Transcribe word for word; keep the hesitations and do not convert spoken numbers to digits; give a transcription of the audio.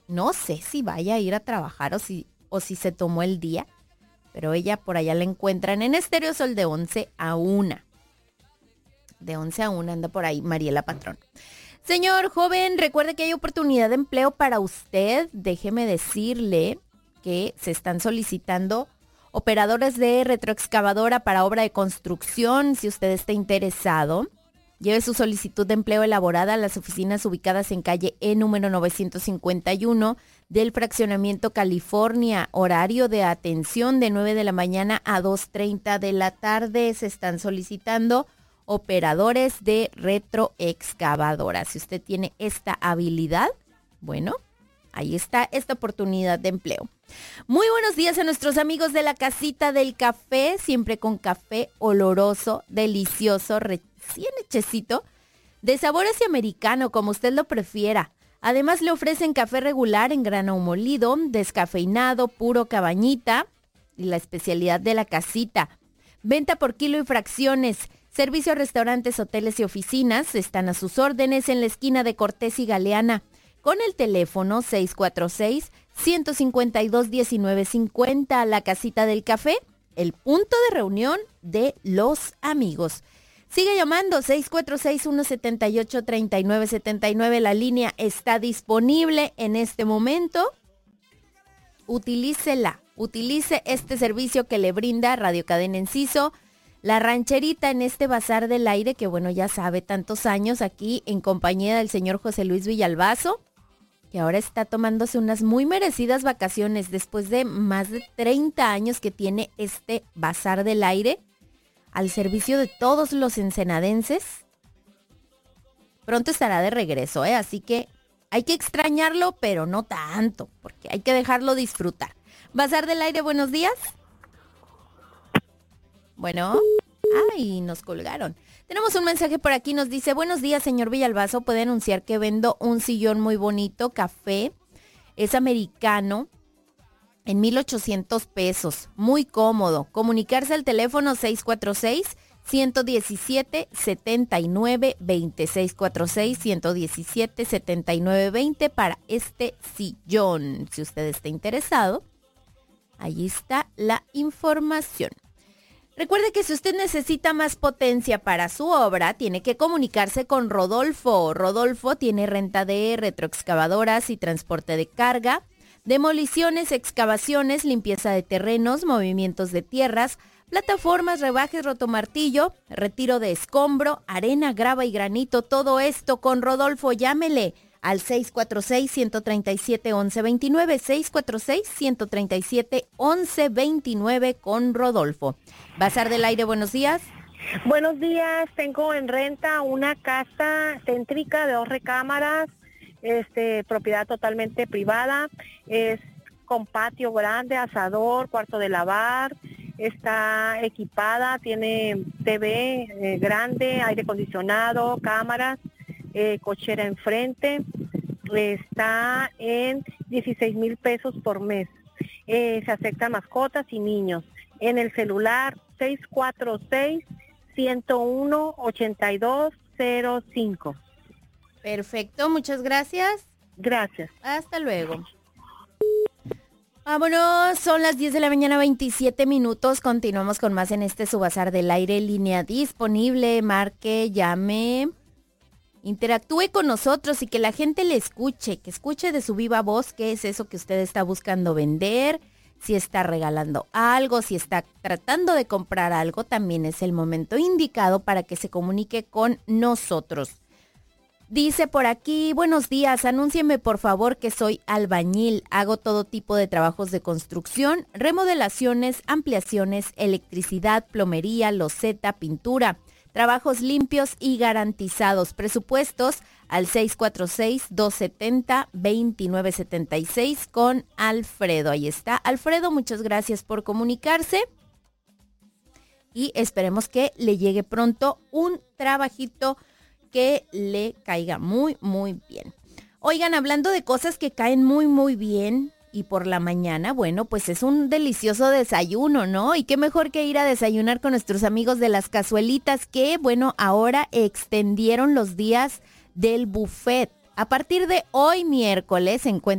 No sé si vaya a ir a trabajar o si, o si se tomó el día, pero ella por allá la encuentran en Estéreo Sol de once a una. De once a una anda por ahí Mariela Patrón. Señor joven, recuerde que hay oportunidad de empleo para usted. Déjeme decirle que se están solicitando operadores de retroexcavadora para obra de construcción. Si usted está interesado, lleve su solicitud de empleo elaborada a las oficinas ubicadas en calle E número novecientos cincuenta y uno del Fraccionamiento California. Horario de atención de nueve de la mañana a dos treinta de la tarde. Se están solicitando operadores de retroexcavadora. Si usted tiene esta habilidad, bueno, ahí está esta oportunidad de empleo. Muy buenos días a nuestros amigos de la Casita del Café, siempre con café oloroso, delicioso, recién hechecito, de sabor así americano, como usted lo prefiera. Además le ofrecen café regular en grano molido, descafeinado, puro cabañita y la especialidad de la casita. Venta por kilo y fracciones. Servicio a restaurantes, hoteles y oficinas están a sus órdenes en la esquina de Cortés y Galeana con el teléfono seis cuatro seis, uno cinco dos, uno nueve cinco cero. La Casita del Café, el punto de reunión de los amigos. Sigue llamando seis cuatro seis, uno siete ocho, tres nueve siete nueve. La línea está disponible en este momento. Utilícela, utilice este servicio que le brinda Radio Cadena Enciso. La Rancherita en este Bazar del Aire, que bueno, ya sabe, tantos años aquí en compañía del señor José Luis Villalbazo, que ahora está tomándose unas muy merecidas vacaciones después de más de treinta años que tiene este Bazar del Aire al servicio de todos los ensenadenses. Pronto estará de regreso, ¿eh? Así que hay que extrañarlo, pero no tanto, porque hay que dejarlo disfrutar. Bazar del Aire, buenos días. Bueno, ay, nos colgaron. Tenemos un mensaje por aquí, nos dice, buenos días, señor Villalbazo, puede anunciar que vendo un sillón muy bonito, café, es americano, en mil ochocientos pesos, muy cómodo. Comunicarse al teléfono seis cuatro seis, uno uno siete, siete nueve dos cero, seis cuatro seis, uno uno siete, siete nueve dos cero para este sillón. Si usted está interesado, ahí está la información. Recuerde que si usted necesita más potencia para su obra, tiene que comunicarse con Rodolfo. Rodolfo tiene renta de retroexcavadoras y transporte de carga, demoliciones, excavaciones, limpieza de terrenos, movimientos de tierras, plataformas, rebajes, rotomartillo, retiro de escombro, arena, grava y granito. Todo esto con Rodolfo. Llámele al seis cuatro seis, uno tres siete, once veintinueve, seis cuatro seis, uno tres siete, once veintinueve con Rodolfo. Bazar del Aire, buenos días. Buenos días, tengo en renta una casa céntrica de dos recámaras, este, propiedad totalmente privada, es con patio grande, asador, cuarto de lavar, está equipada, tiene T V eh, grande, aire acondicionado, cámaras, eh, cochera enfrente, está en dieciséis mil pesos por mes. Eh, se aceptan mascotas y niños. En el celular seis cuatro seis, uno cero uno, ocho dos cero cinco. Perfecto, muchas gracias. Gracias. Hasta luego. Vámonos, son las diez de la mañana, veintisiete minutos. Continuamos con más en este su Bazar del Aire. Línea disponible, marque, llame, interactúe con nosotros y que la gente le escuche, que escuche de su viva voz qué es eso que usted está buscando vender, si está regalando algo, si está tratando de comprar algo, también es el momento indicado para que se comunique con nosotros. Dice por aquí, buenos días, anúncieme por favor que soy albañil, hago todo tipo de trabajos de construcción, remodelaciones, ampliaciones, electricidad, plomería, loseta, pintura, trabajos limpios y garantizados. Presupuestos al seis cuatro seis, dos siete cero, dos nueve siete seis con Alfredo. Ahí está. Alfredo, muchas gracias por comunicarse y esperemos que le llegue pronto un trabajito que le caiga muy, muy bien. Oigan, hablando de cosas que caen muy, muy bien y por la mañana, bueno, pues es un delicioso desayuno, ¿no? Y qué mejor que ir a desayunar con nuestros amigos de las cazuelitas que, bueno, ahora extendieron los días del buffet. A partir de hoy miércoles se encuentra